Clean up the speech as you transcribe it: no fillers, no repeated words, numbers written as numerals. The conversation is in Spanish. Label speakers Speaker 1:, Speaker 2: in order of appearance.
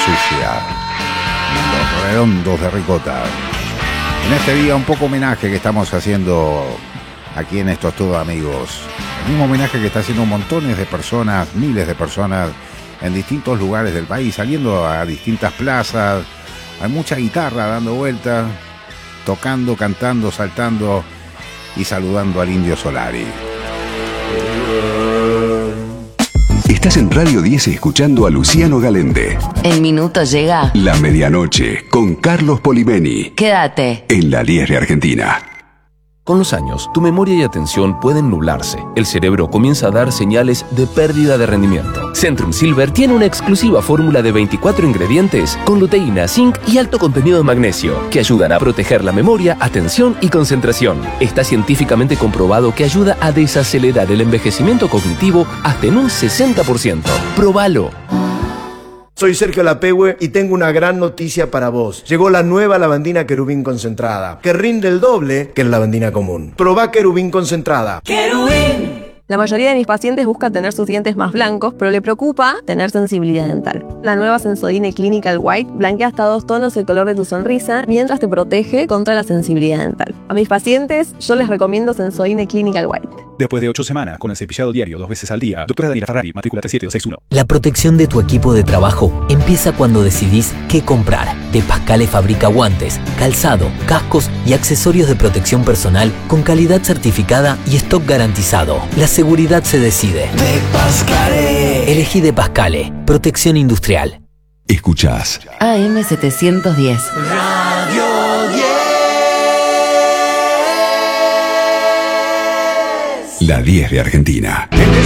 Speaker 1: sucia. Los redondos de ricota. En este día un poco homenaje que estamos haciendo aquí en Esto es Todo, amigos. El mismo homenaje que está haciendo montones de personas, miles de personas en distintos lugares del país, saliendo a distintas plazas. Hay mucha guitarra dando vueltas, tocando, cantando, saltando y saludando al Indio Solari.
Speaker 2: Estás en Radio 10 escuchando a Luciano Galende.
Speaker 3: El minuto llega.
Speaker 2: La medianoche con Carlos Polibeni.
Speaker 3: Quédate.
Speaker 2: En la 10 de Argentina.
Speaker 4: Con los años, tu memoria y atención pueden nublarse. El cerebro comienza a dar señales de pérdida de rendimiento. Centrum Silver tiene una exclusiva fórmula de 24 ingredientes con luteína, zinc y alto contenido de magnesio que ayudan a proteger la memoria, atención y concentración. Está científicamente comprobado que ayuda a desacelerar el envejecimiento cognitivo hasta en un 60%. ¡Próbalo!
Speaker 5: Soy Sergio Lapehue y tengo una gran noticia para vos. Llegó la nueva lavandina Querubín concentrada, que rinde el doble que la lavandina común. Probá Querubín concentrada.
Speaker 6: ¡Querubín! La mayoría de mis pacientes busca tener sus dientes más blancos, pero le preocupa tener sensibilidad dental. La nueva Sensodyne Clinical White blanquea hasta 2 tonos el color de tu sonrisa, mientras te protege contra la sensibilidad dental. A mis pacientes, yo les recomiendo Sensodyne Clinical White.
Speaker 7: Después de 8 semanas, con el cepillado diario 2 veces al día, doctora Daniela Ferrari, matrícula 37261.
Speaker 8: La protección de tu equipo de trabajo empieza cuando decidís qué comprar. De Pascale fabrica guantes, calzado, cascos y accesorios de protección personal con calidad certificada y stock garantizado. La seguridad se decide.
Speaker 9: De Pascale.
Speaker 8: Elegí De Pascale. Protección industrial.
Speaker 2: Escuchás
Speaker 3: AM 710.
Speaker 9: Radio 10.
Speaker 2: la 10 de Argentina.